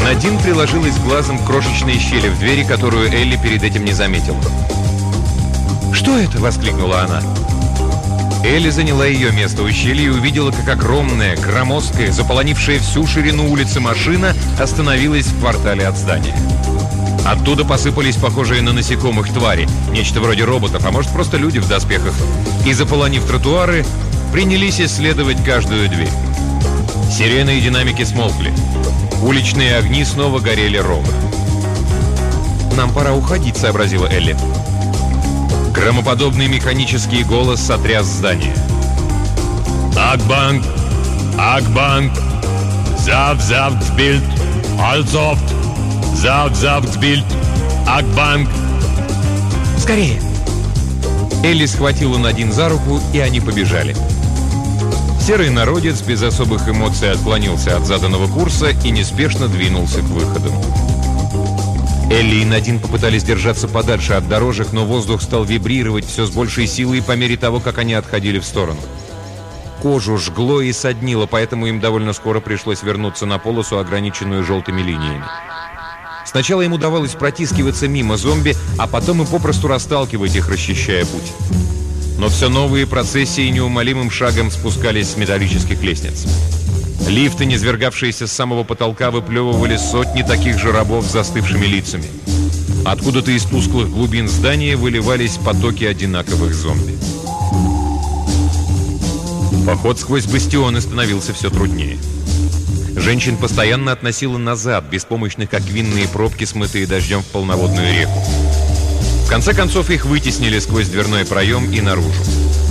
Надин приложилась глазом к крошечной щели в двери, которую Элли перед этим не заметила. «Что это?» — воскликнула она. Элли заняла ее место у щели и увидела, как огромная, громоздкая, заполонившая всю ширину улицы машина остановилась в квартале от здания. Оттуда посыпались похожие на насекомых твари, нечто вроде роботов, а может просто люди в доспехах, и, заполонив тротуары, принялись исследовать каждую дверь. Сирены и динамики смолкли. Уличные огни снова горели ровно. «Нам пора уходить», — сообразила Элли. Громоподобный механический голос сотряс здание. «Акбанк! Акбанк! Завзавгсбильд! Альцофт! Завзавгсбильд! Акбанк!» «Скорее!» Элли схватила Надин за руку, и они побежали. Серый народец без особых эмоций отклонился от заданного курса и неспешно двинулся к выходу. Элли и Надин попытались держаться подальше от дорожек, но воздух стал вибрировать все с большей силой по мере того, как они отходили в сторону. Кожу жгло и соднило, поэтому им довольно скоро пришлось вернуться на полосу, ограниченную желтыми линиями. Сначала им удавалось протискиваться мимо зомби, а потом и попросту расталкивать их, расчищая путь. Но все новые процессии неумолимым шагом спускались с металлических лестниц. Лифты, низвергавшиеся с самого потолка, выплевывали сотни таких же рабов с застывшими лицами. Откуда-то из тусклых глубин здания выливались потоки одинаковых зомби. Поход сквозь бастионы становился все труднее. Женщин постоянно относило назад, беспомощных, как винные пробки, смытые дождем в полноводную реку. В конце концов их вытеснили сквозь дверной проем и наружу.